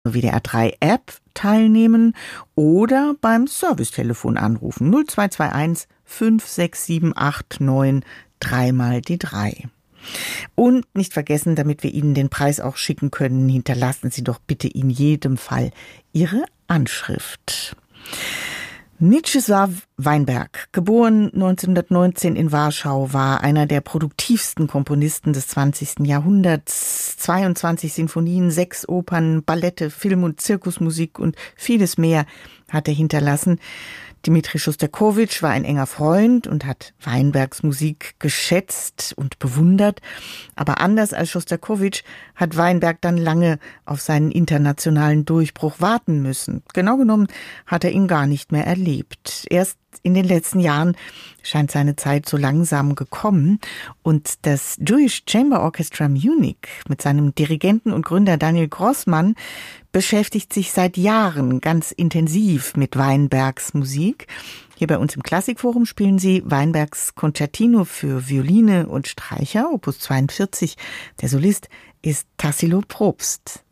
WDR3 App teilnehmen oder beim Servicetelefon anrufen 0221 56789 3 mal die 3. Und nicht vergessen, damit wir Ihnen den Preis auch schicken können, hinterlassen Sie doch bitte in jedem Fall Ihre Anschrift. Mieczysław Weinberg, geboren 1919 in Warschau, war einer der produktivsten Komponisten des 20. Jahrhunderts. 22 Sinfonien, 6 Opern, Ballette, Film- und Zirkusmusik und vieles mehr hat er hinterlassen. Dmitri Schostakowitsch war ein enger Freund und hat Weinbergs Musik geschätzt und bewundert. Aber anders als Schostakowitsch hat Weinberg dann lange auf seinen internationalen Durchbruch warten müssen. Genau genommen hat er ihn gar nicht mehr erlebt. Erst in den letzten Jahren scheint seine Zeit so langsam gekommen. Und das Jewish Chamber Orchestra Munich mit seinem Dirigenten und Gründer Daniel Grossmann beschäftigt sich seit Jahren ganz intensiv mit Weinbergs Musik. Hier bei uns im Klassikforum spielen sie Weinbergs Concertino für Violine und Streicher, Opus 42. Der Solist ist Tassilo Probst.